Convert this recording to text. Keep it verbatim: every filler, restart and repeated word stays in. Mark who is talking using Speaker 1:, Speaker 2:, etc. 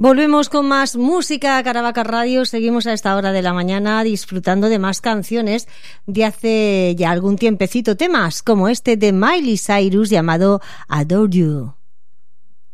Speaker 1: Volvemos con más música a Caravaca Radio. Seguimos a esta hora de la mañana disfrutando de más canciones de hace ya algún tiempecito. Temas como este de Miley Cyrus llamado Adore You.